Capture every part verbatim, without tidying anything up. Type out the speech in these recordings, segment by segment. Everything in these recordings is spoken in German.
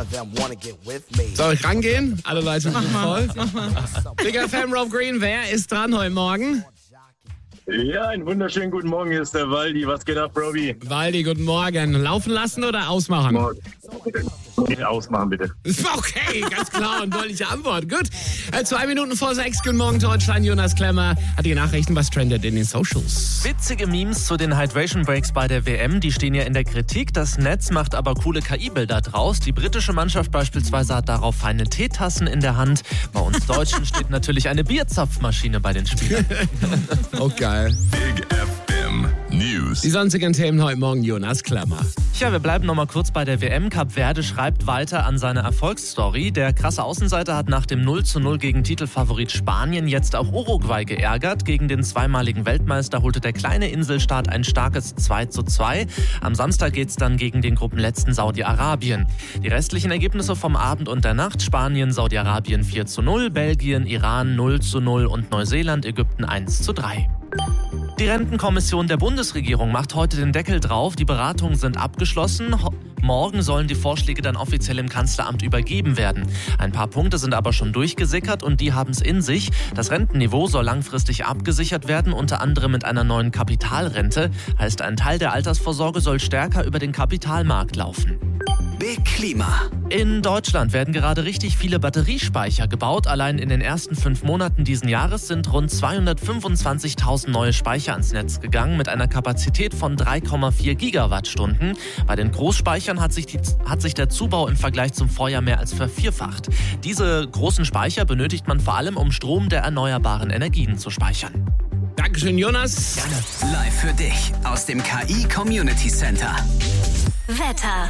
Soll ich rangehen? Alle Leute sind voll. Big F M, Rob Green, wer ist dran heute Morgen? Ja, einen wunderschönen guten Morgen, hier ist der Waldi. Was geht ab, Robbie? Waldi, guten Morgen. Laufen lassen oder ausmachen? Morgen. Ausmachen, bitte. Okay, ganz klar und deutliche Antwort. Gut. Äh, zwei Minuten vor sechs. Guten Morgen, Deutschland. Jonas Klemmer hat die Nachrichten, was trendet in den Socials. Witzige Memes zu den Hydration Breaks bei der W M, die stehen ja in der Kritik. Das Netz macht aber coole K I-Bilder draus. Die britische Mannschaft beispielsweise hat darauf feine Teetassen in der Hand. Bei uns Deutschen steht natürlich eine Bierzapfmaschine bei den Spielern. Oh, geil. Big F M News. Die sonstigen Themen heute Morgen, Jonas Klemmer. Tja, wir bleiben noch mal kurz bei der W M. Kap Verde schreibt weiter an seiner Erfolgsstory. Der krasse Außenseiter hat nach dem null zu null gegen Titelfavorit Spanien jetzt auch Uruguay geärgert. Gegen den zweimaligen Weltmeister holte der kleine Inselstaat ein starkes zwei zu zwei. Am Samstag geht's dann gegen den Gruppenletzten Saudi-Arabien. Die restlichen Ergebnisse vom Abend und der Nacht: Spanien, Saudi-Arabien vier zu null, Belgien, Iran null zu null und Neuseeland, Ägypten eins zu drei. Die Rentenkommission der Bundesregierung macht heute den Deckel drauf. Die Beratungen sind abgeschlossen. Morgen sollen die Vorschläge dann offiziell im Kanzleramt übergeben werden. Ein paar Punkte sind aber schon durchgesickert und die haben es in sich. Das Rentenniveau soll langfristig abgesichert werden, unter anderem mit einer neuen Kapitalrente. Heißt, ein Teil der Altersvorsorge soll stärker über den Kapitalmarkt laufen. Big Klima. In Deutschland werden gerade richtig viele Batteriespeicher gebaut. Allein in den ersten fünf Monaten diesen Jahres sind rund zweihundertfünfundzwanzigtausend neue Speicher ans Netz gegangen mit einer Kapazität von drei Komma vier Gigawattstunden. Bei den Großspeichern hat sich, die, hat sich der Zubau im Vergleich zum Vorjahr mehr als vervierfacht. Diese großen Speicher benötigt man vor allem, um Strom der erneuerbaren Energien zu speichern. Dankeschön, Jonas. Gerne. Live für dich aus dem K I Community Center. Wetter.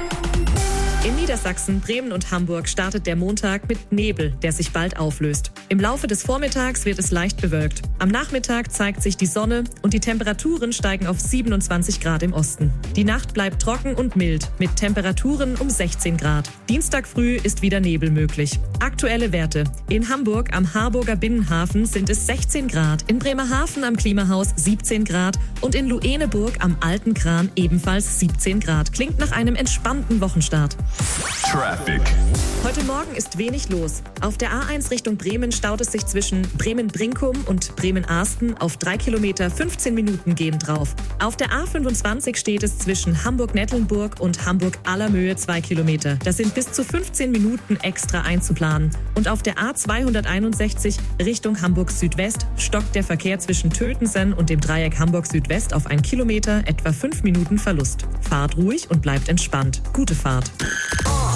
In Niedersachsen, Bremen und Hamburg startet der Montag mit Nebel, der sich bald auflöst. Im Laufe des Vormittags wird es leicht bewölkt. Am Nachmittag zeigt sich die Sonne und die Temperaturen steigen auf siebenundzwanzig Grad im Osten. Die Nacht bleibt trocken und mild, mit Temperaturen um sechzehn Grad. Dienstag früh ist wieder Nebel möglich. Aktuelle Werte. In Hamburg am Harburger Binnenhafen sind es sechzehn Grad, in Bremerhaven am Klimahaus siebzehn Grad und in Lueneburg am Alten Kran ebenfalls siebzehn Grad. Klingt nach einem entspannten Wochenstart. Traffic. Heute Morgen ist wenig los. Auf der A eins Richtung Bremen staut es sich zwischen Bremen-Brinkum und Bremen-Arsten auf drei Kilometer fünfzehn Minuten gehen drauf. Auf der A fünfundzwanzig steht es zwischen Hamburg-Nettlenburg und Hamburg-Allermöhe zwei Kilometer. Das sind bis zu fünfzehn Minuten extra einzuplanen. Und auf der A zweihunderteinundsechzig Richtung Hamburg-Südwest stockt der Verkehr zwischen Tötensen und dem Dreieck Hamburg-Südwest auf ein Kilometer, etwa fünf Minuten Verlust. Fahrt ruhig und bleibt entspannt. Gute Fahrt.